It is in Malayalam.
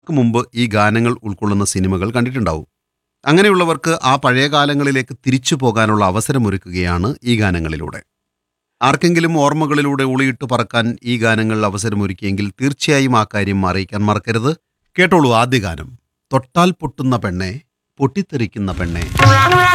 മുമ്പ് ഈ ഗാനങ്ങൾ ഉൾക്കൊള്ളുന്ന സിനിമകൾ കണ്ടിട്ടുണ്ടാവും. അങ്ങനെയുള്ളവർക്ക് ആ പഴയ കാലങ്ങളിലേക്ക് തിരിച്ചു പോകാനുള്ള അവസരമൊരുക്കുകയാണ് ഈ ഗാനങ്ങളിലൂടെ. ആർക്കെങ്കിലും ഓർമ്മകളിലൂടെ ഉളിയിട്ട് പറക്കാൻ ഈ ഗാനങ്ങൾ അവസരമൊരുക്കിയെങ്കിൽ തീർച്ചയായും ആ കാര്യം അറിയിക്കാൻ മറക്കരുത്. കേട്ടോളൂ ആദ്യ ഗാനം. തൊട്ടാൽ പൊട്ടുന്ന പെണ്ണെ, പൊട്ടിത്തെറിക്കുന്ന പെണ്ണെ.